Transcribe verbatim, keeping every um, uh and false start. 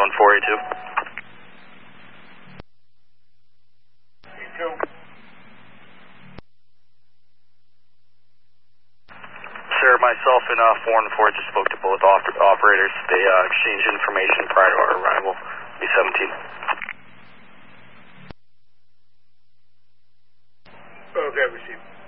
one four eight two. Sir, myself and uh, four and four just spoke to both op operators. They uh, exchanged information prior to our arrival. B seventeen. Okay, received.